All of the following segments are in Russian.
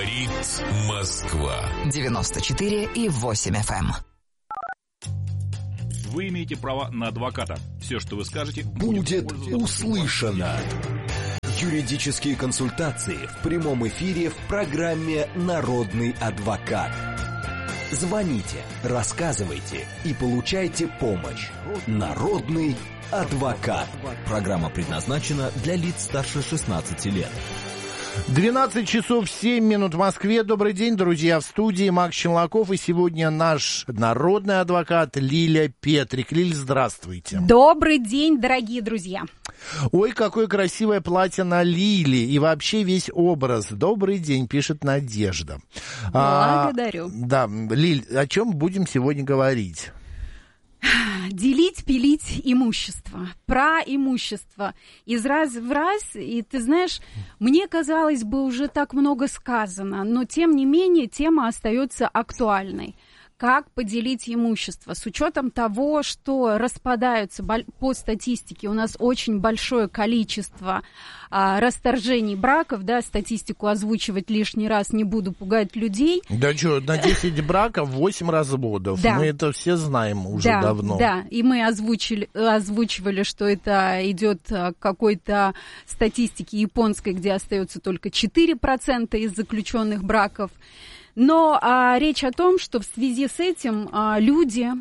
Говорит Москва. 94,8 FM. Вы имеете право на адвоката. Все, что вы скажете, будет услышано. Юридические консультации в прямом эфире в программе «Народный адвокат». Звоните, рассказывайте и получайте помощь. Народный адвокат. Программа предназначена для лиц старше 16 лет. 12 часов 7 минут в Москве. Добрый день, друзья, в студии Макс Челноков. И сегодня наш народный адвокат Лиля Петрик. Лиль, здравствуйте. Добрый день, дорогие друзья. Ой, какое красивое платье на Лиле. И вообще весь образ. Добрый день, пишет Надежда. Благодарю. Да, Лиль, о чем будем сегодня говорить? Делить, пилить имущество. Про имущество. Из раза в раз. И ты знаешь, мне казалось бы, уже так много сказано, но тем не менее тема остается актуальной. Как поделить имущество? С учетом того, что распадаются по статистике, у нас очень большое количество расторжений браков, да, статистику озвучивать лишний раз не буду, пугать людей. Да что, на 10 браков 8 разводов. Да. Мы это все знаем уже давно. Да, и мы озвучивали, что это идет какой-то статистики японской, где остается только 4% из заключенных браков. Но речь о том, что в связи с этим люди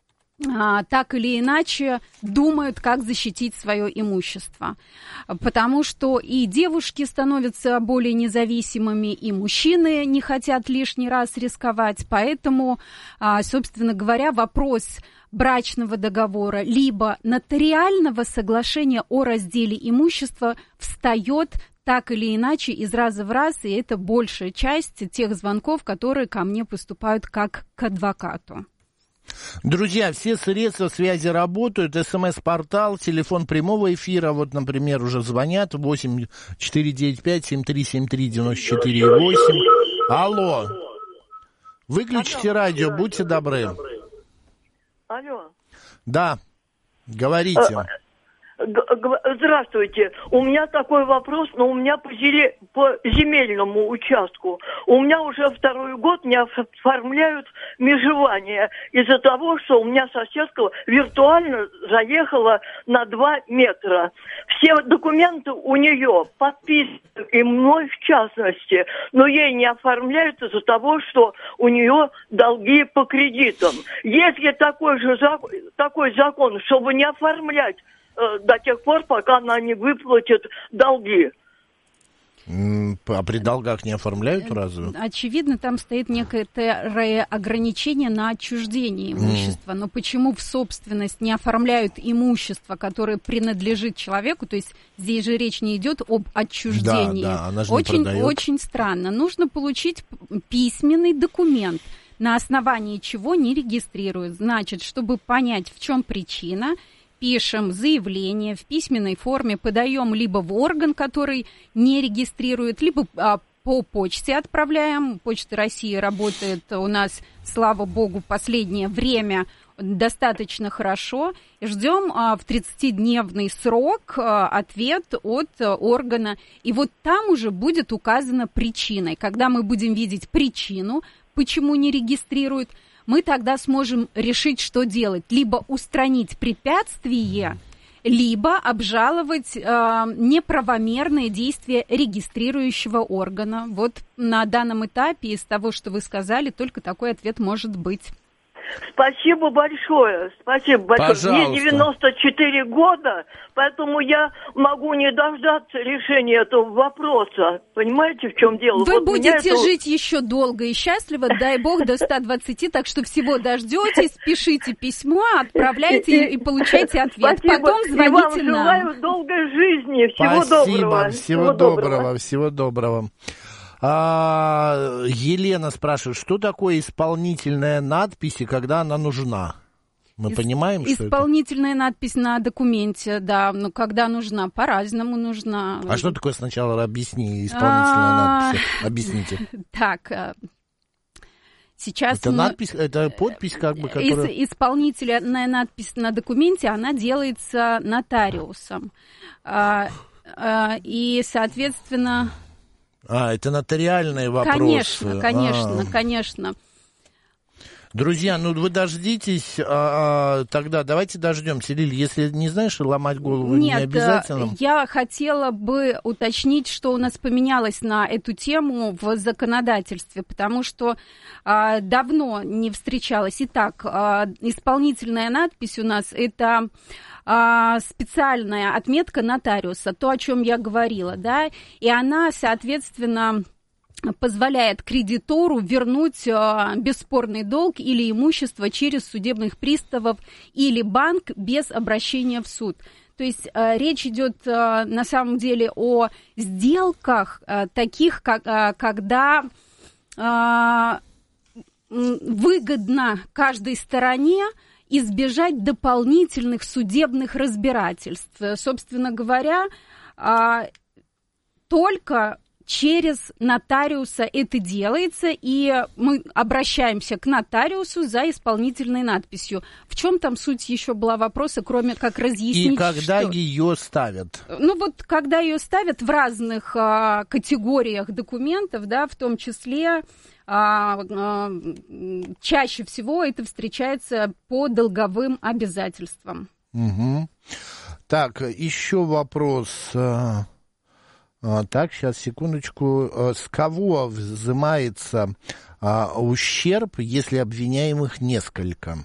так или иначе думают, как защитить свое имущество. Потому что и девушки становятся более независимыми, и мужчины не хотят лишний раз рисковать. Поэтому, собственно говоря, вопрос брачного договора либо нотариального соглашения о разделе имущества встает так или иначе из раза в раз, и это большая часть тех звонков, которые ко мне поступают как к адвокату. Друзья, все средства связи работают, СМС-портал, телефон прямого эфира, вот, например, уже звонят, 8-495-7373-94-8. Алло, выключите радио, будьте добры. Алло. Да, говорите. Здравствуйте. У меня такой вопрос, но у меня по земельному участку. У меня уже второй год не оформляют межевание из-за того, что у меня соседка виртуально заехала на 2 метра. Все документы у нее подписаны, и мной в частности, но ей не оформляют из-за того, что у нее долги по кредитам. Если такой закон, чтобы не оформлять до тех пор, пока она не выплатит долги. А при долгах не оформляют разве? Очевидно, там стоит некоторое ограничение на отчуждение имущества. Но почему в собственность не оформляют имущество, которое принадлежит человеку? То есть здесь же речь не идет об отчуждении. Да, она же не продает. Очень странно. Нужно получить письменный документ, на основании чего не регистрируют. Значит, чтобы понять, в чем причина, пишем заявление в письменной форме, подаем либо в орган, который не регистрирует, либо по почте отправляем. Почта России работает у нас, слава богу, последнее время достаточно хорошо. И ждем в 30-дневный срок ответ от органа. И вот там уже будет указана причина. И когда мы будем видеть причину, почему не регистрируют, мы тогда сможем решить, что делать. Либо устранить препятствие, либо обжаловать неправомерные действия регистрирующего органа. Вот на данном этапе из того, что вы сказали, только такой ответ может быть. Спасибо большое. Спасибо большое. Пожалуйста. Мне 94 года, поэтому я могу не дождаться решения этого вопроса. Понимаете, в чем дело? Вы будете жить еще долго и счастливо, дай бог, до 120, так что всего дождетесь, пишите письмо, отправляйте и получайте ответ. Спасибо. Потом звоните и вам нам. желаю долгой жизни. Всего Спасибо. доброго. Всего доброго. Елена спрашивает, что такое исполнительная надпись и когда она нужна? Мы понимаем, что исполнительная надпись на документе, да, но когда нужна, по-разному нужна. А что такое сначала объясни, исполнительная надпись? Объясните. Так, сейчас это надпись, это подпись, как бы, которая... Исполнительная надпись на документе, она делается нотариусом. И, соответственно... Это нотариальные вопросы. Конечно. Друзья, вы дождитесь, тогда давайте дождемся. Лиль, если не знаешь, ломать голову не обязательно. Нет, я хотела бы уточнить, что у нас поменялось на эту тему в законодательстве, потому что давно не встречалась. Итак, исполнительная надпись у нас – это специальная отметка нотариуса, то, о чем я говорила, да, и она, соответственно, позволяет кредитору вернуть бесспорный долг или имущество через судебных приставов или банк без обращения в суд. То есть речь идет на самом деле о сделках таких, когда выгодно каждой стороне избежать дополнительных судебных разбирательств. Собственно говоря, только через нотариуса это делается, и мы обращаемся к нотариусу за исполнительной надписью. В чем там суть еще была вопроса, кроме как разъяснить, и когда ее ставят? Когда ее ставят в разных категориях документов, да, в том числе чаще всего это встречается по долговым обязательствам. Угу. Так, еще вопрос. Так, сейчас, секундочку. С кого взимается ущерб, если обвиняемых несколько?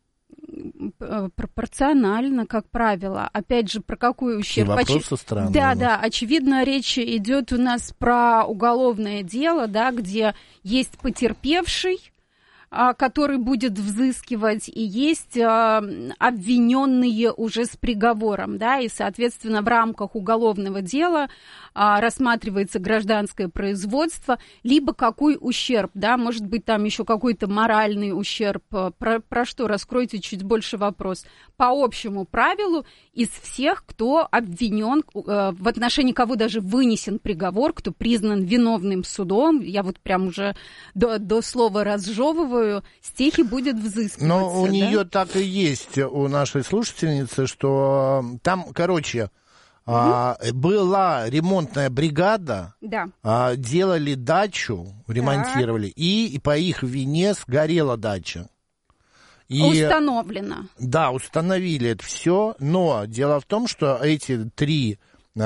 Пропорционально, как правило. Опять же, про какой ущерб? Вопросы странные. Да, очевидно, речь идет у нас про уголовное дело, да, где есть потерпевший, который будет взыскивать, и есть обвиненные уже с приговором, да, и, соответственно, в рамках уголовного дела рассматривается гражданское производство, либо какой ущерб, да, может быть, там еще какой-то моральный ущерб, про что, раскройте чуть больше вопрос. По общему правилу, из всех, кто обвинен, в отношении кого даже вынесен приговор, кто признан виновным судом, я вот прям уже до слова разжевываю, стихи будет взыскиваться. Но у да? нее так и есть, у нашей слушательницы, что там, короче, была ремонтная бригада, да. Делали дачу, ремонтировали, и по их вине сгорела дача. И, установлено. Да, установили это все, но дело в том, что эти три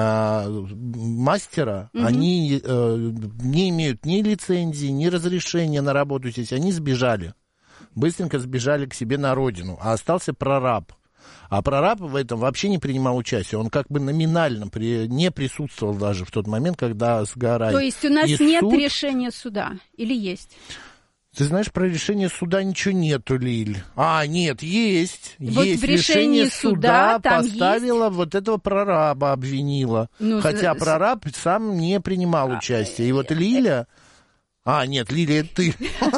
мастера, они не имеют ни лицензии, ни разрешения на работу здесь, они сбежали, быстренько сбежали к себе на родину, а остался прораб. А прораб в этом вообще не принимал участие. Он как бы номинально не присутствовал даже в тот момент, когда сгорает. То есть у нас нет решения суда? Или есть? Ты знаешь, про решение суда ничего нету, Лиль. Нет, есть. Вот есть в решении суда поставила есть? Вот этого прораба, обвинила. Хотя прораб сам не принимал участие. И вот Лиля... нет, Лилия, это ты.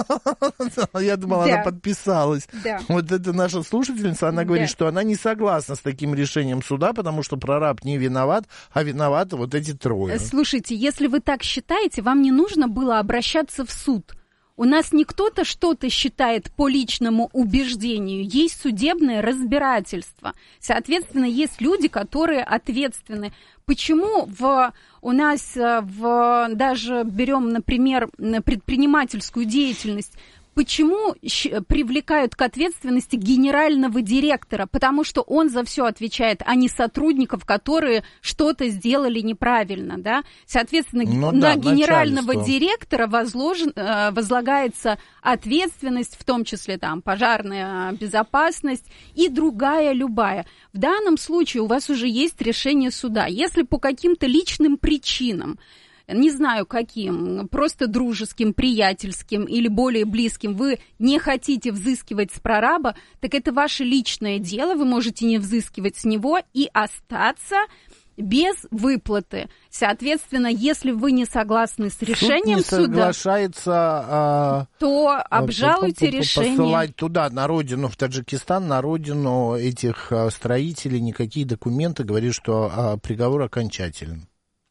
Я думала, она подписалась. Да. Вот это наша слушательница, она говорит, что она не согласна с таким решением суда, потому что прораб не виноват, а виноваты вот эти трое. Слушайте, если вы так считаете, вам не нужно было обращаться в суд. У нас не кто-то что-то считает по личному убеждению, есть судебное разбирательство. Соответственно, есть люди, которые ответственны. Почему у нас даже берем, например, предпринимательскую деятельность, почему привлекают к ответственности генерального директора? Потому что он за все отвечает, а не сотрудников, которые что-то сделали неправильно, да? Соответственно, на генерального директора возлагается ответственность, в том числе там пожарная безопасность и другая любая. В данном случае у вас уже есть решение суда. Если по каким-то личным причинам, не знаю каким, просто дружеским, приятельским или более близким, вы не хотите взыскивать с прораба, так это ваше личное дело, вы можете не взыскивать с него и остаться без выплаты. Соответственно, если вы не согласны с решением суда, соглашается, то обжалуйте решение. Посылать туда, на родину, в Таджикистан, на родину этих строителей, никакие документы, говорят, что приговор окончателен.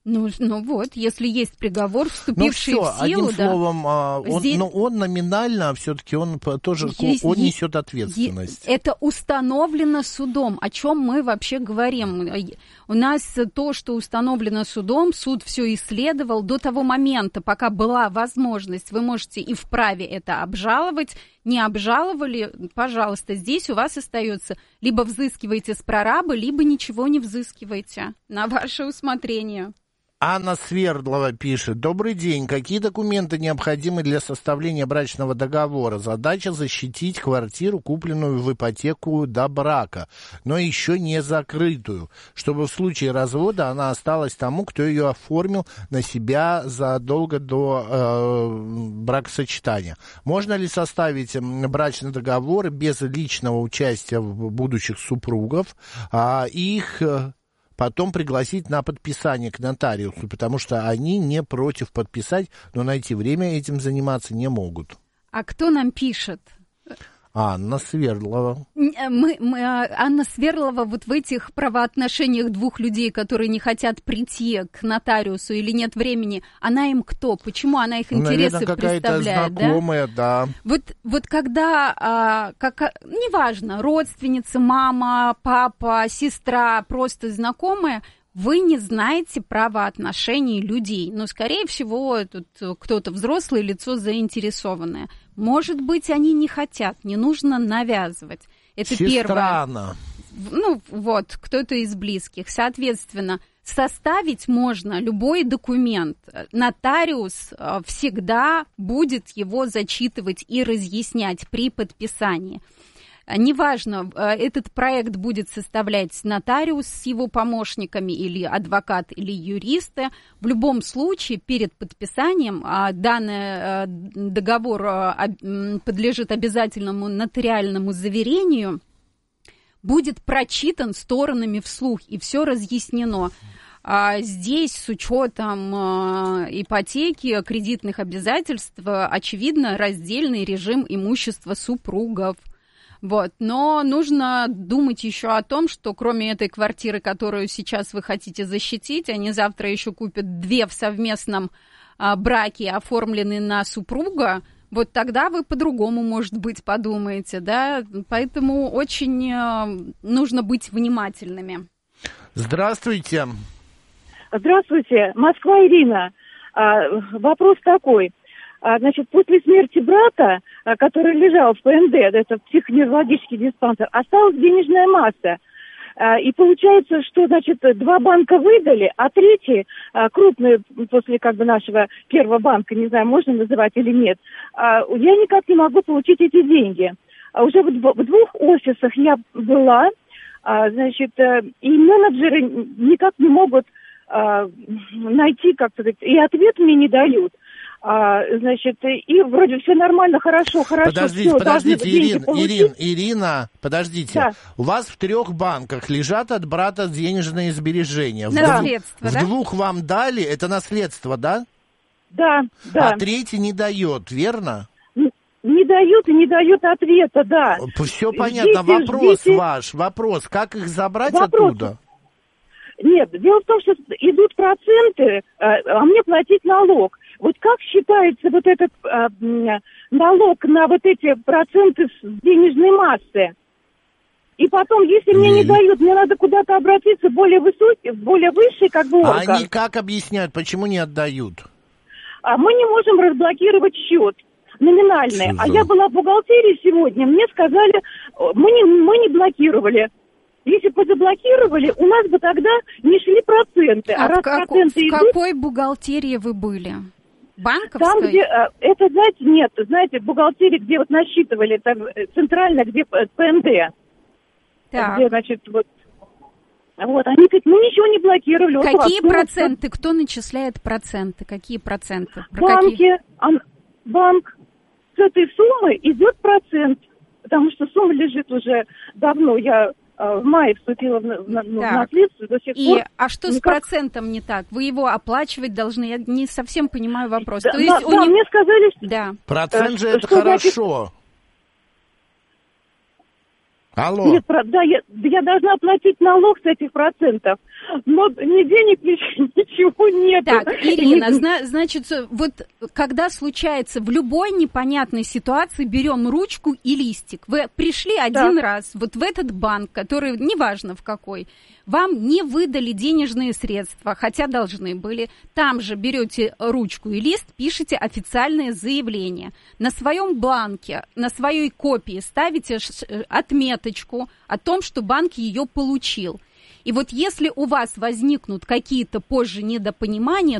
Ну вот, если есть приговор, вступивший в силу, одним словом, он номинально, все-таки он тоже он несет ответственность. Это установлено судом. О чем мы вообще говорим? У нас то, что установлено судом, суд все исследовал до того момента, пока была возможность. Вы можете и вправе это обжаловать. Не обжаловали, пожалуйста, здесь у вас остается либо взыскиваете с прораба, либо ничего не взыскиваете. На ваше усмотрение. Анна Свердлова пишет. Добрый день. Какие документы необходимы для составления брачного договора? Задача защитить квартиру, купленную в ипотеку до брака, но еще не закрытую, чтобы в случае развода она осталась тому, кто ее оформил на себя задолго до бракосочетания. Можно ли составить брачный договор без личного участия будущих супругов, их потом пригласить на подписание к нотариусу, потому что они не против подписать, но найти время этим заниматься не могут. А кто нам пишет? Анна Свердлова. Анна Свердлова вот в этих правоотношениях двух людей, которые не хотят прийти к нотариусу или нет времени, она им кто? Почему она их интересы наверное, представляет? Какая-то знакомая, да. Вот когда, неважно, родственница, мама, папа, сестра, просто знакомая, вы не знаете правоотношений людей, но, скорее всего, тут кто-то взрослое лицо заинтересованное. Может быть, они не хотят, не нужно навязывать. Это сестра первое. Ну, вот, кто-то из близких. Соответственно, составить можно любой документ. Нотариус всегда будет его зачитывать и разъяснять при подписании. Неважно, этот проект будет составлять нотариус с его помощниками или адвокат, или юристы. В любом случае, перед подписанием данный договор подлежит обязательному нотариальному заверению, будет прочитан сторонами вслух, и все разъяснено. Здесь с учетом ипотеки, кредитных обязательств, очевидно, раздельный режим имущества супругов. Вот. Но нужно думать еще о том, что кроме этой квартиры, которую сейчас вы хотите защитить, они завтра еще купят 2 в совместном браке, оформленные на супруга. Вот тогда вы по-другому, может быть, подумаете, да? Поэтому очень нужно быть внимательными. Здравствуйте. Здравствуйте, Москва, Ирина. Вопрос такой. Значит, после смерти брата, который лежал в ПНД, это психоневрологический диспансер, осталась денежная масса. И получается, что, значит, 2 банка выдали, а третий, крупный, после как бы нашего первого банка, не знаю, можно называть или нет, я никак не могу получить эти деньги. Уже в 2 офисах я была, значит, и менеджеры никак не могут найти, как сказать, и ответ мне не дают. Значит, и вроде все нормально, хорошо. Подождите, Ирина, подождите. Да. У вас в 3 банках лежат от брата денежные сбережения. Наследство, в 2 вам дали, это наследство, да? Да. А третий не дает, верно? Не дают и не дает ответа, да. Все понятно. Вопрос, как их забрать оттуда? Нет, дело в том, что идут проценты, а мне платить налог. Вот как считается вот этот налог на вот эти проценты с денежной массы? И потом, если мне не дают, мне надо куда-то обратиться более высший как бы орган. А они как объясняют, почему не отдают? Мы не можем разблокировать счет номинальный. А я была в бухгалтерии сегодня, мне сказали, мы не блокировали. Если бы заблокировали, у нас бы тогда не шли проценты. В какой бухгалтерии вы были? Банковской? Там, где, это, знаете, бухгалтерии, где вот насчитывали, там, центрально, где ПНД. Так. Где, значит, вот, они говорят, мы ничего не блокировали. Какие проценты? Кто начисляет проценты? Какие проценты? Банк. С этой суммы идет процент, потому что сумма лежит уже давно, я в мае вступила в наследство, до сих пор. А что с процентом не так? Вы его оплачивать должны? Я не совсем понимаю вопрос. То есть мне сказали, что... Да. Процент же это хорошо. Алло. Нет, я должна платить налог с этих процентов. но ни денег, ничего нет. Так, Ирина, значит, вот когда случается в любой непонятной ситуации, берем ручку и листик. Вы пришли один раз вот в этот банк, который, неважно в какой, вам не выдали денежные средства, хотя должны были. Там же берете ручку и лист, пишите официальное заявление. На своем бланке, на своей копии ставите отметочку о том, что банк ее получил. И вот если у вас возникнут какие-то позже недопонимания,